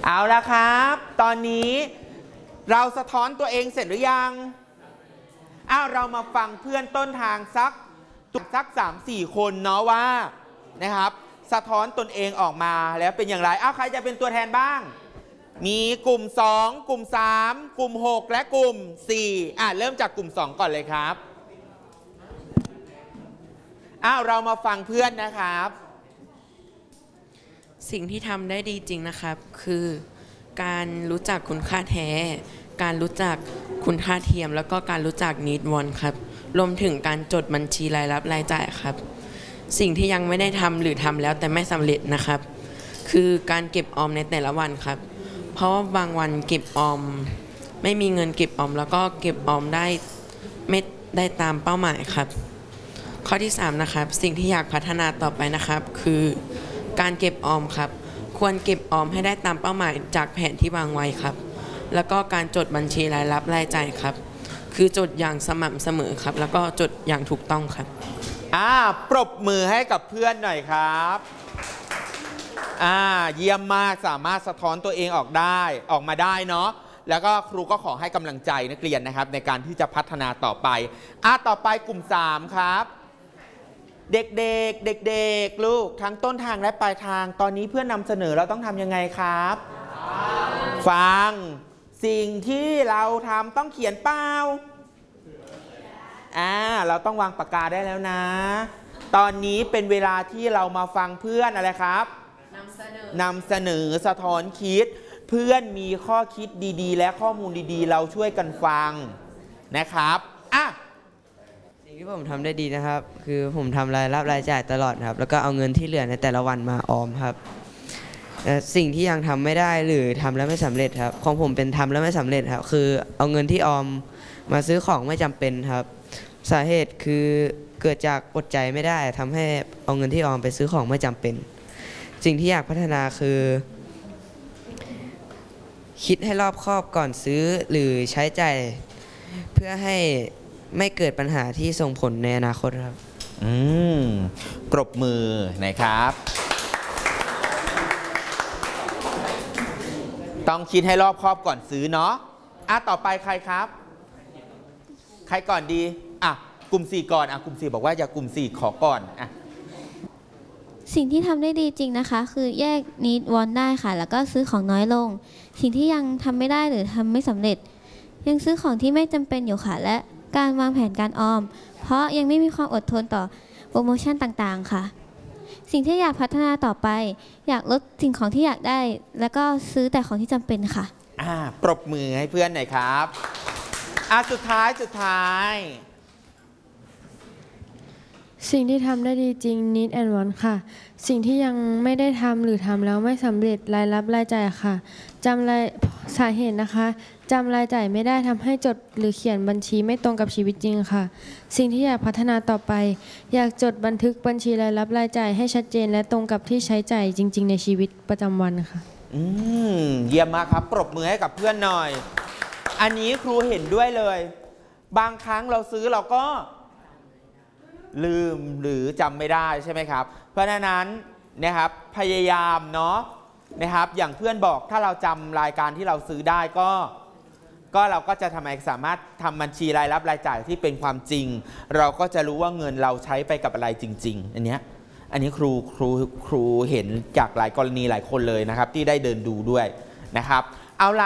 เอาละครับตอนนี้เราสะท้อนตัวเองเสร็จหรือยังเรามาฟังเพื่อนต้นทางสัก 3-4 คนเนาะว่านะครับสะท้อนตนเองออกมาแล้วเป็นอย่างไรใครจะเป็นตัวแทนบ้างมีกลุ่ม2กลุ่ม3กลุ่ม6และกลุ่ม4เริ่มจากกลุ่ม2ก่อนเลยครับเรามาฟังเพื่อนนะครับสิ่งที่ทำได้ดีจริงนะครับคือการรู้จักคุณค่าแท้การรู้จักคุณค่าเทียมแล้วก็การรู้จัก need want ครับรวมถึงการจดบัญชีรายรับรายจ่ายครับสิ่งที่ยังไม่ได้ทำหรือทำแล้วแต่ไม่สำเร็จนะครับคือการเก็บออมในแต่ละวันครับเพราะว่าบางวันเก็บออมไม่มีเงินเก็บออมแล้วก็เก็บออมได้ไม่ได้ตามเป้าหมายครับข้อที่3นะครับสิ่งที่อยากพัฒนาต่อไปนะครับคือการเก็บออมครับควรเก็บออมให้ได้ตามเป้าหมายจากแผนที่วางไว้ครับแล้วก็การจดบัญชีรายรับรายจ่ายครับคือจดอย่างสม่ำเสมอครับแล้วก็จดอย่างถูกต้องครับปรบมือให้กับเพื่อนหน่อยครับเยี่ยมมากสามารถสะท้อนตัวเองออกมาได้เนาะแล้วก็ครูก็ขอให้กำลังใจนักเรียนนะครับในการที่จะพัฒนาต่อไปต่อไปกลุ่ม3ครับเด็กๆลูกทั้งต้นทางและปลายทางตอนนี้เพื่อนนำเสนอเราต้องทำยังไงครับฟังสิ่งที่เราทำต้องเขียนเปล่าเราต้องวางปากกาได้แล้วนะตอนนี้เป็นเวลาที่เรามาฟังเพื่อนอะไรครับนำเสนอสะท้อนคิดเพื่อนมีข้อคิดดีๆและข้อมูลดีๆเราช่วยกันฟังนะครับสิ่งที่ผมทำได้ดีนะครับคือผมทำรายรับรายจ่ายตลอดครับแล้วก็เอาเงินที่เหลือในแต่ละวันมาออมครับสิ่งที่ยังทำไม่ได้หรือทำแล้วไม่สำเร็จครับของผมเป็นทำแล้วไม่สำเร็จครับคือเอาเงินที่ออมมาซื้อของไม่จำเป็นครับสาเหตุคือเกิดจากอดใจไม่ได้ทำให้เอาเงินที่ออมไปซื้อของไม่จำเป็นสิ่งที่อยากพัฒนาคือคิดให้รอบคอบก่อนซื้อหรือใช้จ่ายเพื่อให้ไม่เกิดปัญหาที่ส่งผลในอนาคตครับปรบมือนะครับต้องคิดให้รอบคอบก่อนซื้อเนาะต่อไปใครครับใครก่อนดีกลุ่ม4ก่อนกลุ่ม4บอกว่าอย่ากลุ่ม4ขอก่อนสิ่งที่ทำได้ดีจริงนะคะคือแยก need want ได้ค่ะแล้วก็ซื้อของน้อยลงสิ่งที่ยังทำไม่ได้หรือทำไม่สำเร็จยังซื้อของที่ไม่จำเป็นอยู่ค่ะและการวางแผนการออมเพราะยังไม่มีความอดทนต่อโปรโมชั่นต่างๆค่ะสิ่งที่อยากพัฒนาต่อไปอยากลดสิ่งของที่อยากได้แล้วก็ซื้อแต่ของที่จำเป็นค่ะปรบมือให้เพื่อนหน่อยครับสุดท้ายสิ่งที่ทำได้ดีจริง need and want ค่ะสิ่งที่ยังไม่ได้ทำหรือทำแล้วไม่สำเร็จรายรับรายจ่ายค่ะสาเหตุนะคะจำรายจ่ายไม่ได้ทำให้จดหรือเขียนบัญชีไม่ตรงกับชีวิตจริงค่ะสิ่งที่อยากพัฒนาต่อไปอยากจดบันทึกบัญชีรายรับรายจ่ายให้ชัดเจนและตรงกับที่ใช้จ่ายจริงๆในชีวิตประจำวันค่ะเยี่ยมมากครับปรบมือให้กับเพื่อนหน่อยอันนี้ครูเห็นด้วยเลยบางครั้งเราซื้อเราก็ลืมหรือจำไม่ได้ใช่ไหมครับเพราะฉะนั้นนะครับพยายามเนาะนะครับอย่างเพื่อนบอกถ้าเราจำรายการที่เราซื้อได้ก็เราก็จะสามารถทำบัญชีรายรับรายจ่ายที่เป็นความจริงเราก็จะรู้ว่าเงินเราใช้ไปกับอะไรจริงๆอันนี้ครูเห็นจากหลายกรณีหลายคนเลยนะครับที่ได้เดินดูด้วยนะครับเอาล่ะ